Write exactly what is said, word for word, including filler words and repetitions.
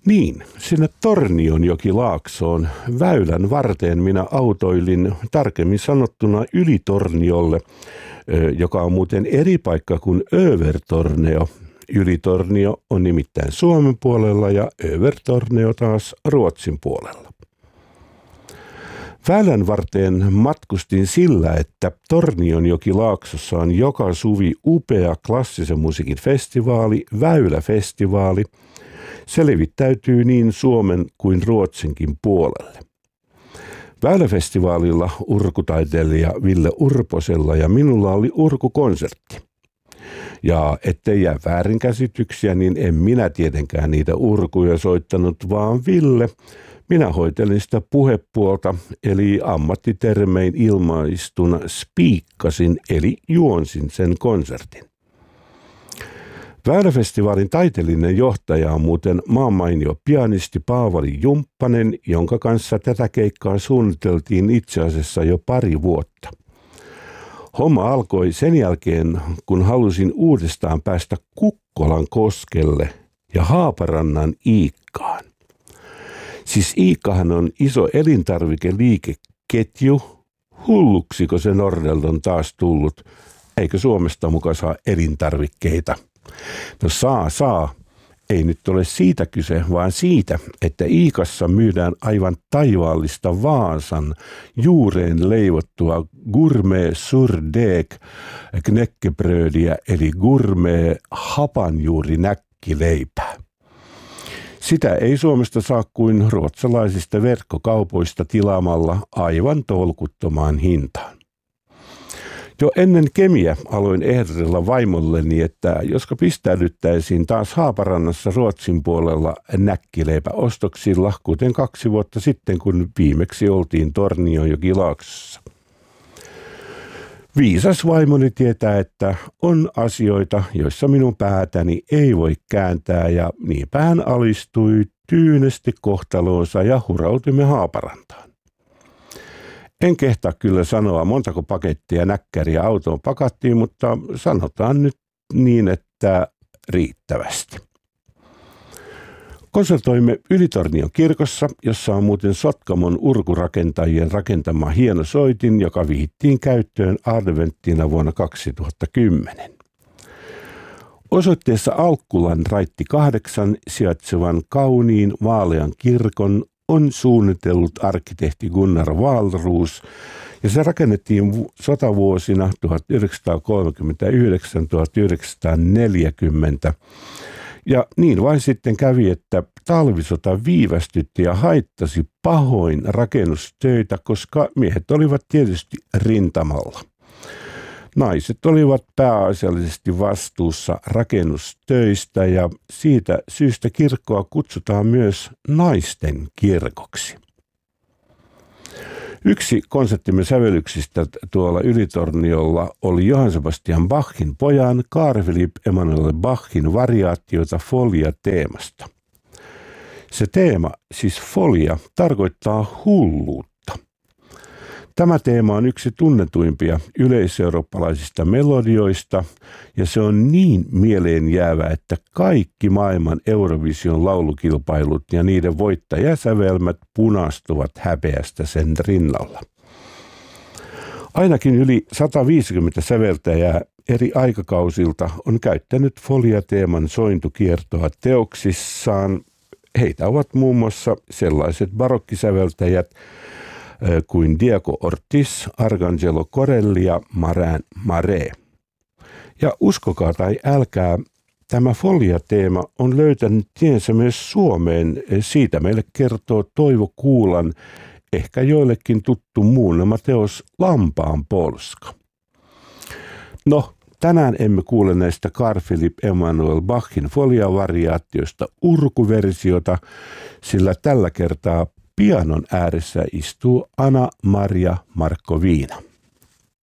Niin, sinne Tornionjokilaaksoon väylän varteen minä autoilin, tarkemmin sanottuna Ylitorniolle, joka on muuten eri paikka kuin Övertorneo. Ylitornio on nimittäin Suomen puolella ja Övertorneo taas Ruotsin puolella. Väylän varteen matkustin sillä, että Tornionjokilaaksossa on joka suvi upea klassisen musiikin festivaali, Väyläfestivaali. Se levittäytyy niin Suomen kuin Ruotsinkin puolelle. Väyläfestivaalilla urkutaiteilija Ville Urposella ja minulla oli urkukonsertti. Ja ettei jää väärinkäsityksiä, niin en minä tietenkään niitä urkuja soittanut, vaan Ville. Minä hoitelin sitä puhepuolta, eli ammattitermein ilmaistuna spiikkasin, eli juonsin sen konsertin. Väyläfestivaalin taiteellinen johtaja on muuten maanmainio pianisti Paavali Jumppanen, jonka kanssa tätä keikkaa suunniteltiin itse asiassa jo pari vuotta. Homma alkoi sen jälkeen, kun halusin uudestaan päästä Kukkolan koskelle ja Haaparannan Iikkaan. Siis Iikkahan on iso elintarvikeliikeketju. Hulluksiko se Nordeld on taas tullut? Eikö Suomesta muka saa elintarvikkeita? No saa, saa. Ei nyt ole siitä kyse, vaan siitä, että Iikassa myydään aivan taivaallista Vaasan juureen leivottua gourmet surdeg knäckebrödiä eli gourmet hapanjuurinäkkileipää. Sitä ei Suomesta saa kuin ruotsalaisista verkkokaupoista tilaamalla aivan tolkuttomaan hintaan. Jo ennen Kemiä aloin ehdotella vaimolleni, että joska pistäydyttäisiin taas Haaparannassa Ruotsin puolella näkkileipäostoksilla, kuten kaksi vuotta sitten, kun viimeksi oltiin Tornionjokilaaksossa. Viisas vaimoni tietää, että on asioita, joissa minun päätäni ei voi kääntää, ja niinpä hän alistui tyynesti kohtaloonsa ja hurautimme Haaparantaan. En kehtaa kyllä sanoa, montako pakettia näkkäriä autoon pakattiin, mutta sanotaan nyt niin, että riittävästi. Konsertoimme Ylitornion kirkossa, jossa on muuten Sotkamon urkurakentajien rakentama hieno soitin, joka vihittiin käyttöön adventtina vuonna kaksituhattakymmenen. Osoitteessa Alkkulan raitti kahdeksan sijaitsevan kauniin vaalean kirkon on suunnitellut arkkitehti Gunnar Wahlroos, ja se rakennettiin sotavuosina tuhatyhdeksänsataakolmekymmentäyhdeksän tuhatyhdeksänsataaneljäkymmentä. Ja niin vain sitten kävi, että talvisota viivästytti ja haittasi pahoin rakennustöitä, koska miehet olivat tietysti rintamalla. Naiset olivat pääasiallisesti vastuussa rakennustöistä ja siitä syystä kirkkoa kutsutaan myös naisten kirkoksi. Yksi konserttimme sävellyksistä tuolla Ylitorniolla oli Johann Sebastian Bachin pojan Carl Philipp Emanuel Bachin variaatiota Folia-teemasta. Se teema, siis folia, tarkoittaa hulluutta. Tämä teema on yksi tunnetuimpia yleiseurooppalaisista melodioista, ja se on niin mieleen jäävä, että kaikki maailman Eurovision laulukilpailut ja niiden voittajasävelmät punastuvat häpeästä sen rinnalla. Ainakin yli sataviisikymmentä säveltäjää eri aikakausilta on käyttänyt Folia-teeman sointukiertoa teoksissaan. Heitä ovat muun muassa sellaiset barokkisäveltäjät kuin Diego Ortiz, Arcangelo Corelli ja Marin Mare. Ja uskokaa tai älkää, tämä Folia-teema on löytänyt tiensä myös Suomeen. Siitä meille kertoo Toivo Kuulan, ehkä joillekin tuttu muunnelma teos Lampaan polska. No, tänään emme kuule näistä Carl Philipp Emanuel Bachin Folia-variaatioista urkuversiota, sillä tällä kertaa pianon ääressä istuu Anna Maria Markkoviina.